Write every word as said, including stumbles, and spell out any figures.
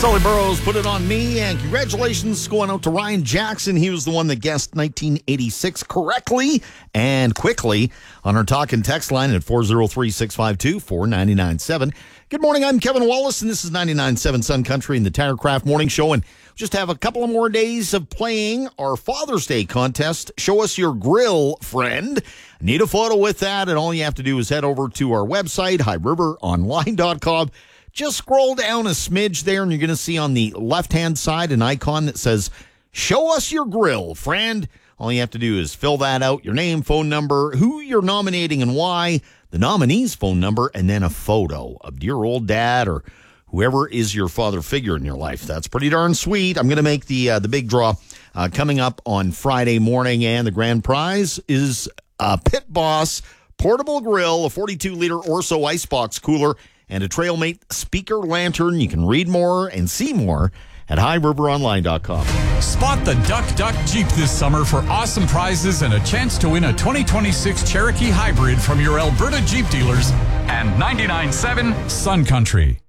Sully Burrows, Put It On Me, and congratulations going out to Ryan Jackson. He was the one that guessed nineteen eighty-six correctly and quickly on our talk and text line at four oh three, six five two, four nine nine seven. Good morning, I'm Kevin Wallace, and this is ninety-nine point seven Sun Country and the Tirecraft Morning Show, and just have a couple of more days of playing our Father's Day contest. Show us your grill, friend. Need a photo with that, and all you have to do is head over to our website, high river online dot com. Just scroll down a smidge there, and you're going to see on the left-hand side an icon that says, show us your grill, friend. All you have to do is fill that out, your name, phone number, who you're nominating and why, the nominee's phone number, and then a photo of dear old dad or whoever is your father figure in your life. That's pretty darn sweet. I'm going to make the uh, the big draw uh, coming up on Friday morning, and the grand prize is a Pit Boss portable grill, a forty-two liter Orso icebox cooler, and a Trailmate speaker lantern. You can read more and see more at high river online dot com. Spot the Duck Duck Jeep this summer for awesome prizes and a chance to win a twenty twenty-six Cherokee Hybrid from your Alberta Jeep dealers and ninety-nine point seven Sun Country.